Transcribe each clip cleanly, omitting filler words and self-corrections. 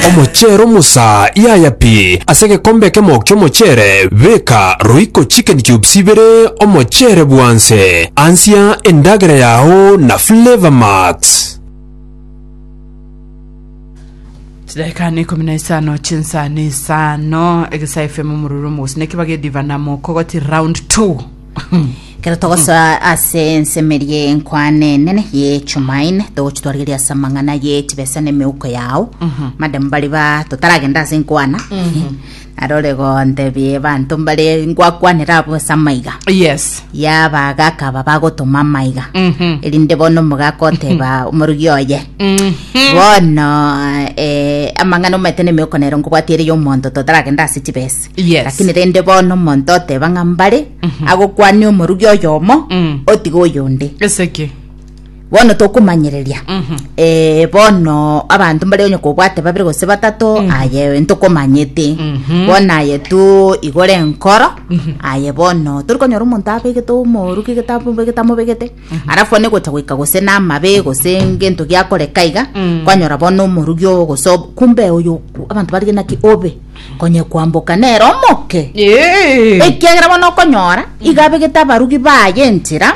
omochero musa yayapi asege kombe ke mokyo mochere beka roiko chicken cubes ibere omochere bwanse ansia endagera yaho na Flavor Max. Tidakani kuminaisano chinsani sano egisa FM mururumus nekibage divanamo kogoti round 2. Kero togosa asense merie nkwane nene ye chumaine to chitwargiria samangana ye tibesane meuko yao madam baliba totaragenda sinkwana arole gonde bie bantu mbale ngwakwanira abo samaiga Yes yaba gaka babago toma maiga elinde bono mugakote ba umurugyoye bono amangano metene meuko nero ngwatire yo mondo totaragenda sitibese Yes lakini rende bono mondo te bangambale agokwani umurugyo yomo otigo yonde eseke bono tokumanyereria bono abantu mbale onyo kubwate babiri gose batato aye ntokomanyete bono aye tu igore enkoro aye bono turikonyora omonto abegeto omoruki getabu begetamo begete arafu ne gocha goika gose na mabe gose ngento gyakoreka iga kwanyora bono omorugyo goso kumbe oyo abantu bari naki obe konye kwamboka nero moke ekiagira bono konyora igabe getabarugi baye ntira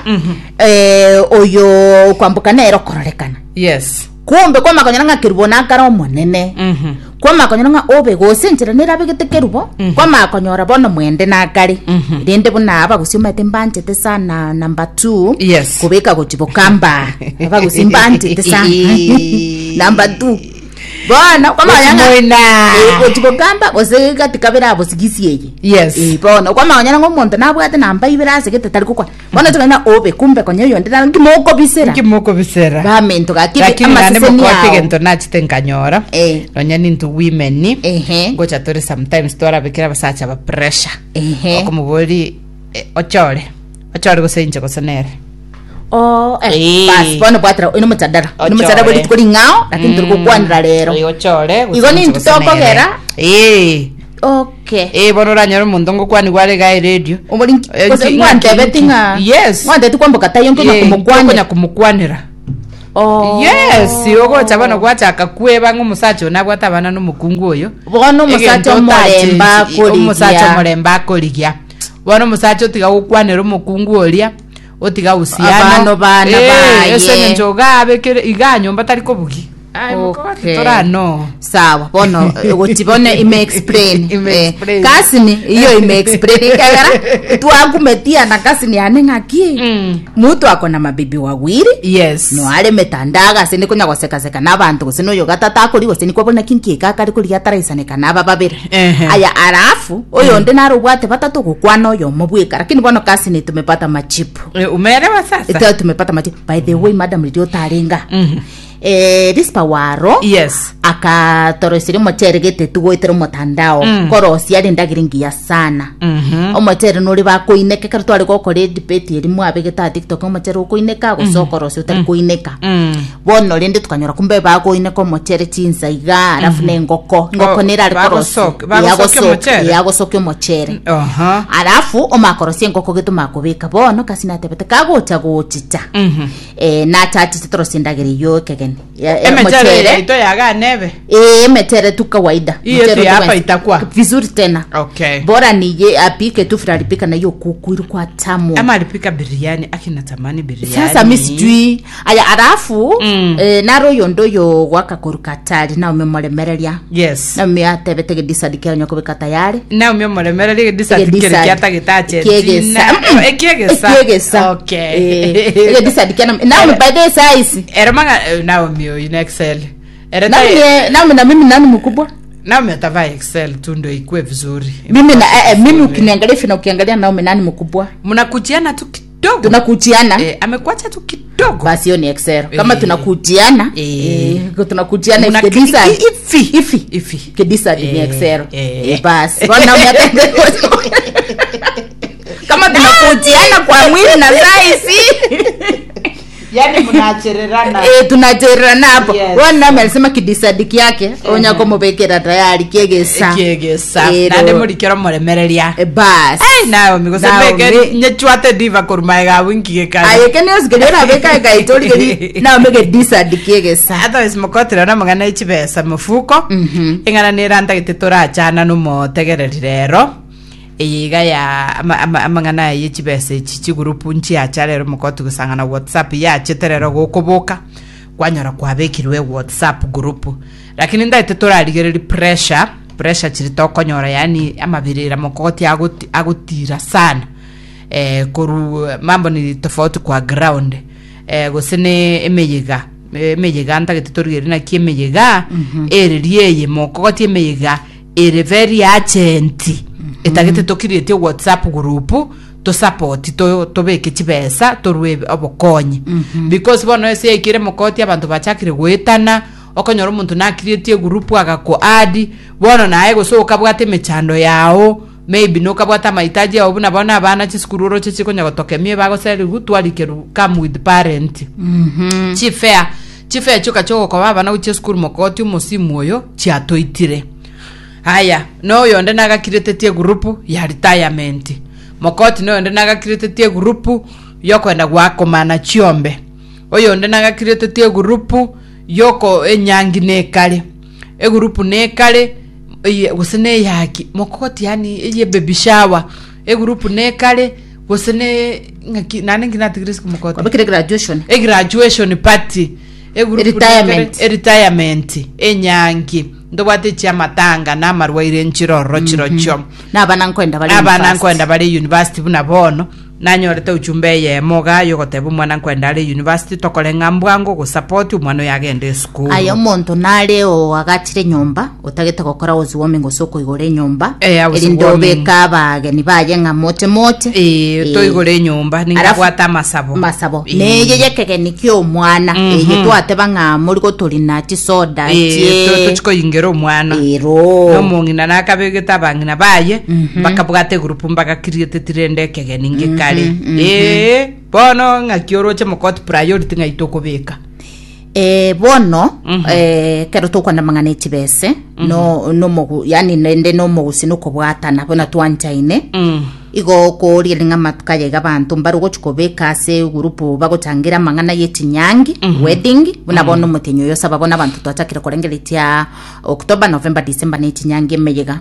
oyo kwamboka nero kororekana Yes kumbe kwa makonyora ngakiribona kara omonene kwa makonyora nga obe gose ntira nerabe getekerubo kwa makonyora bono mwende na kari rende buna aba gusiumete mbanjete sana number 2 Yes kubeka gochibokamba aba gusimbanje sana number 2 bona kwa mayanga gochibokamba gose katika bera bosigisiye Yes bona kwa mayanga ngomonto nabwate namba ibirase getari kukwa bona tugana obe kumbe konye yo ndana ngimoko bisera ba mento gakibe amaseseni yao gento nachitenkanyora onya nintu women gocha tore sometimes tora bekira basacha ba pressure okumubori ochore gose inche gosenere bas bona bwatra ino mutadara boli tukuri ngao lakini turikukwanira rero ochore igoni ntokogera okay bono ranyoro mundo ngokwani gware ga radio omuri kose mwante betinga yes mwante tukwamboka tayonke na kumukwanira yes yogo chabano gwachaka kweba ngumusacho nabwata bana no mukungu oyo bono musacho moremba koligia bono musacho tiga gukwanira mukungu olia otiga usiano abano bana baye ese njoga abekere iganyo mbatari kobugi okay torano sawa bono gotibone explain kasini iyo explain kagara tuakumetia na kasini anengaki mutu akona mabibi wawiri Yes no ale metandaga sene kunya goseka nabantu gosino yo gatata kuri gosini kwabona kinki kakari kuri yataraisane kana bababere aya arafu oyo nde narubwate batatu gukwana oyo mubwika lakini bono kasini tumepata machipu umeelewa sasa ito tumepata machipu by the way madam radio taringa dispawaro Yes akatorosiri mochere gete tugoitero motandao korosi ari ndagiringia sana omochere nuri bakoineke kare twari gokore debate eri mwabe geta TikTok omochere ukoineka gusokorosi utari koineka bono rende tukanyora kumbe bakoineka omochere chinsa iga arafu ngoko nerari korosi yagosokyo mochere arafu omakorosi ngoko gitu makobeka bono kasina tebete kagocha gochicha na chachi torosi ndagiri yo kegen mochere ito yaga nebe metere tu kawaida mochere hapa itakuwa vizuri tena okay bora nije apike tu frali pika na hiyo kuku ilikuwa tamu ama alipika biriani akina tamani biriani sasa misitui aya arafu naro yondoyo waka korukatari na umemolemereria Yes na miatebetege disadikira nyoko beka tayari na umemolemereria disadikira kyata gitache kiegesa okay disadikira na by the size eromanga na umio in Excel na mimi nani mkubwa na umetava Excel tu ndio ikue vizuri mimi ukiniangalia na ukiangalia na nani mkubwa mnakujiana tu kidogo tunakujiana amekuacha tu kidogo basi hiyo ni Excel kama tunakujiana tunakujiana ifi kedisa ni Excel basi bwana umetenda kama tunakujiana kwa mwili na size Yani mnachererana. Tunachererana hapo. Yes. Wana amesema kidisadiki yake onya ko mubekera tayari kiegesa. Nande muri kero muremereria. Bas. Nawe migose beke nyechwate diva kurmaiga winki gekana. Ayeke ne osgera beka gaitori gedi na mege disadiki kiegesa. Ata ismokotira na magana ichibesa mufuko. Engana niranda gitetora chana no motegererero. Eyiga ya amangana yichibese chichi grupu nchi ya charero mukotu gusangana WhatsApp ya cheterero gokoboka kwanyora kwabekirwe WhatsApp grupu lakini ndaite torarigereri pressure chirito konyora yani amabirira mukoti agutira sana koru mambo ni tofauti kwa ground gusene emeyiga ndagite torigeri na kiemeyiga eririye mukoti emeyiga ere very urgent etagete tokirite WhatsApp group to support to beke chibesa to rwe obokonyi because bono ese ikire mukoti abantu bachakire gwetana okonyora umuntu nakirite group agako add bono naye gusoka bwate mechando yao maybe no kabwata mahitaji yao buna bona abana chiskururo chikonya gotokemie bagoseri gutwarikeru come with parent chifea chuka choko kwa baba na ucheskuru mukoti umusimu oyo chiatoitire. Haya, no yonde naga kiretetie grupu ya retirement. Mokoti no yonde naga kiretetie grupu yoko enda gwako mana chiombe. Oyo yonde naga kiretetie grupu yoko enyangi nekale. Grupu nekale usene yaki. Mokoti yani ye baby shower. Grupu nekale usene nani nginatigiriska mokoti. Wabekire graduation. Graduation party. Retirement. Enyangi. Ndobate chia matanga na marwaire nchiroro chirocho na abana nkwenda bali university buna bono nanyorete uchumbe ye moga yogotebu mwana nkwenda ali university tokole ngambwango go support umwana yagende school ayo muntu nale o agatire nyumba utagete gukora ozi womingo soko igore nyumba elindobe kabage ni baye ngamote to igore nyumba ningabwata masabo neye yekeke nikyo mwana eye twateba ngamo liko tulina tisoda to chiko ingero mwana no mungina nakabegeta bangina baye bakabwate group mbaka create tirende kege ningeka bono ngakioro che mokot priority ngaitoko beka bono kero to kwanda mangane chibese no mogu yani nende no mogu sinuko bwatana bona twanchaine igo ko riringa matukaye gabantu mbarugo chikobeka se grupu bagotangira mangana yetinyangi wedding buna bono mutenyo yo sababona abantu twachakira korengeletia October November December netinyangi meyega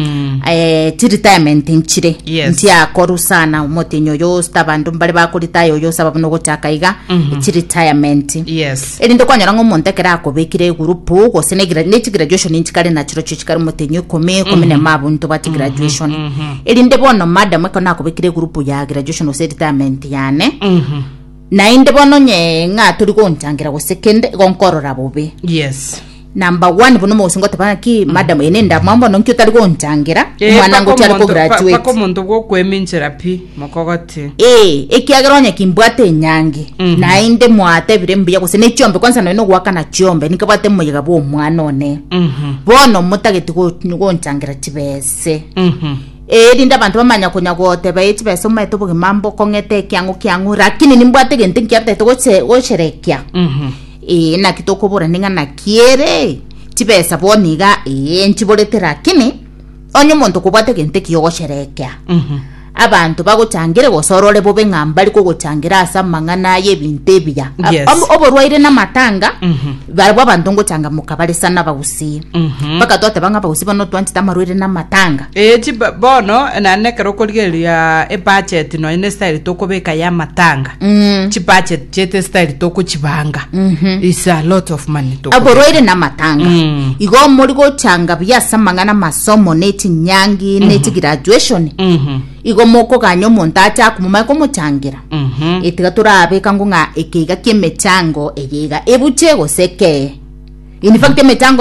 ti retirement nchire ntia koru sana mutenyo yo stabantu mbali bakuritayo yo sababuno gochakaiga ti retirement elindo kwanyara ngo montekera akobekire grupu go senegira neti graduation nchikare na chiro chikare mutenyo kome ne mabu nto bati graduation elinde bono madam ko nakobekire grupu ya graduation retirement yane na inde bono nye nga turi gontangira go second gonkorora bobe number 1 bono mo singote bana ki madam enenda mambo no kyotari gontangira mwana ngo cyari ko graduate bako muntu go kweminjira pi mokogoti ekiageronya kimbwate nyangi na inde mwate birembiya go sene cyombe kwanza no gwaka na cyombe nikabate muyiga bo mwana one bono mutageti go gontangira kibese linda abantu bamanya kunyagote baiti beso meto buge mambo kongete kyangu lakini nimbwate gente nkyate to sherekia na kitoko bora ninga na kiere tibesa boniga nchibolete lakini onyo muntu kubwate gente kiyogo sherekia abantu bagotangire gosorole bobe ngambali ko gotangira asa mangana yebintebya oborwaire na matanga barabo abantu ngotanga mukabale sana bagusi bakatote banga bagusi bano twantita marwaire na matanga bono na nekero kolgeria budget no ine style tokobeka ya matanga budget chete style toko chibanga is a lot of money to oborwaire na matanga igo muri gotanga byasa mangana masomo neti nyangi neti graduation igo moko kanyo montacha kumuma ko mutangira etiga turabeka ngo nga ekiga kimechango eyiga ebuche go seke in fact mechango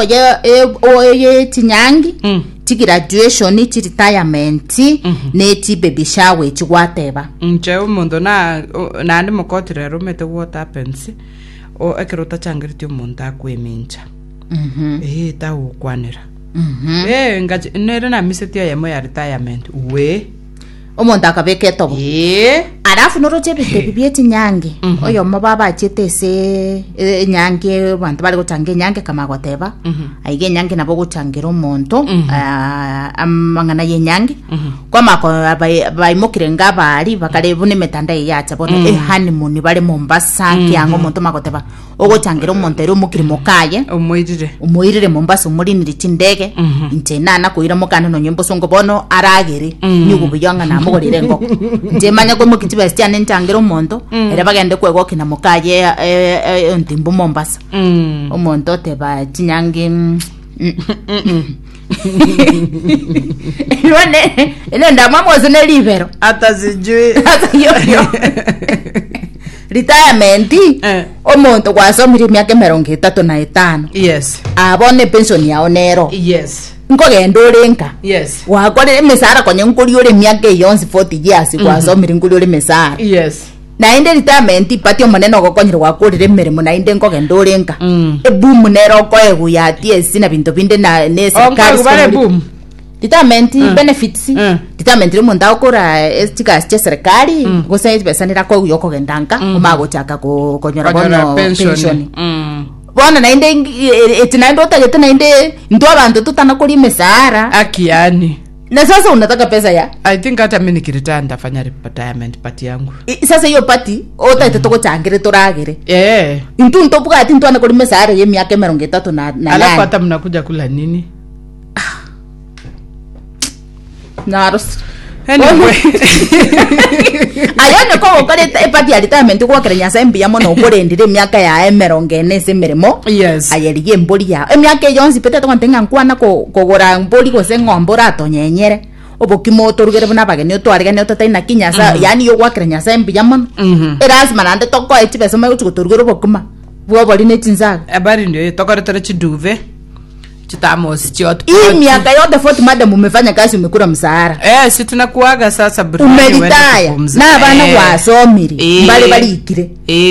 ye tinyangi ti graduation ti retirement ne ti baby shower chigwateba nche umuntu na ndi mukotirero mete what happens o ekerota changiriti umuntu akwemincha ta ukwanira ngaje nere na misetia yemo ya retirement we omonto akabeke tobo alafu noroche bibieti nyange oyo mababa chetese nyange bantu bali gutange nyange kama goteba aige nyange nabo gutangira omonto amangana ye nyange kwa mako baimukire ngabali bakale bune metanda yacha bona honeymoon bali Mombasa kyango omonto magoteba ogutangira omonto ero mukire mokaye umuirire Mombasa umurinire chindege ntenana kuira mokana no nyembo songo bono aragere nyugo buyanga na mugorire ngo ndemanya ko mukitiba stiane ntangiro omonto era bagende kwego kina mokaye ntimbo Mombasa omonto teba chinyange yone ele ndamamwe ne libero atazijui yo retirement omonto gwasomire myaka 35 yes abone pension ya onero yes nkogenda orenka yes wakore mesara konye nkuri ore myaka 40 years gwasomire nkuri ore mesara yes na inde retirement patio maneno gokonyere wakurire meremo na inde nkogenda orenka boom nero ko egu ya TSC na bintu binde na ne serikali boom retirement benefits retirement rimo ndakora estikas che serikali gose pesa nira ko yoko gendanga umago chaka ko konyora bono pension bona na inde etina ndo tagete na inde ndo abantu tutana kuri mesara akiani na sasa unataka pesa ya I think hata mimi nikirita ndafanya retirement party yangu sasa hiyo party ota toko changire toragire intu ntopuka ati ntwana kuri mesara ye myaka 30 na alafu hata mnakuja kula nini naros anyway ayone ko kare epati ya retirement ko kare nyasa mbia mono ukorendire myaka ya emerongene semeremo yes ayeriye mbori ya emyaka yonsi pete to ntenga nkwana ko gora mbori ko se ngombora tonyenyere obokimo torugere bana bagene otwarige ne otaina kinyasa yani yo gwakare nyasa mbia mono eras manande to ko echi beso mayo torugere obokuma bwo bali ne tinza abari ndio tokore tore chiduve chitamos chiot hii miaka yote 40 madam umefanya kazi umekura msahara si tunakuaga sasa bro umelitaya na bana wasomiri mbali bali ikire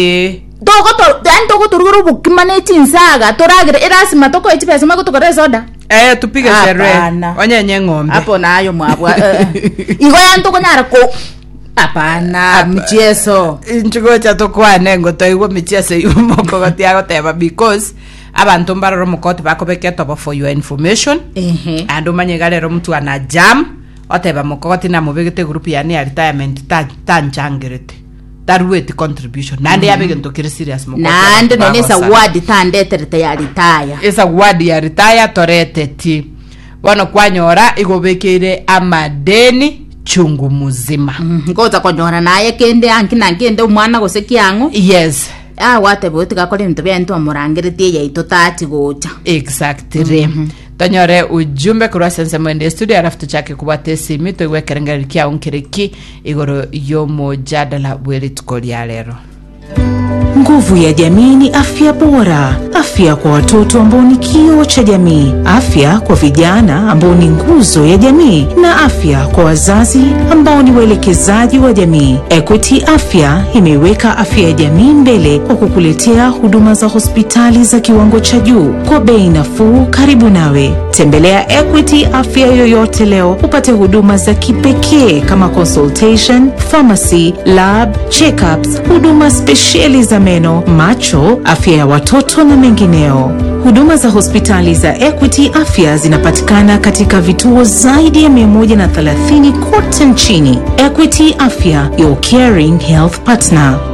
dogo turuguru bukimane chinsaga toragire erasima toko echipesa mako tokore soda tupige sherehe onyenye ng'ombe hapo nayo mwabwa igo yanto konyara ko apana mchezo nchugo cha tokwane ngoto igo mchezo yumoko gatiago teba because abantu mbararo mukoti bakobeke tobo for your information ando manyegalero mtu ana jam oteba mukoti na mubegete group yani ya retirement tanchangirete daruweti contribution nande yabege ntokire serious mukoti nande nonesa ward tandeterete ya retire esa ward ya retire toreteti wono kwanyora igobekere amadeni chungu muzima ngoza kwanyora naye kende ankina ngende umwana gose kyango yes wate bote gakore nto byantu amurangirite ya itotati gocha exactly tonyore ujumbe kurwa sense mwende studio arafutu chake kubate simi to wekerenga kia unkiriki igoro yo mojadala bweli tukolia lero. Nguvu ya jamii ni afya bora. Afya kwa watoto ambao ni kioo cha jamii, afya kwa vijana ambao ni nguzo ya jamii, na afya kwa wazazi ambao ni waelekezaji wa jamii. Equity Afya imeweka afya ya jamii mbele kwa kukuletea huduma za hospitali za kiwango cha juu kwa bei nafuu karibu nawe. Tembelea Equity Afya yoyote leo upate huduma za kipekee kama consultation, pharmacy, lab, check-ups, huduma speciali za meno, macho, afya ya watoto na mengineo. Huduma za hospitali za Equity Afya zinapatikana katika vituo zaidi ya 130 kote nchini. Equity Afya, your caring health partner.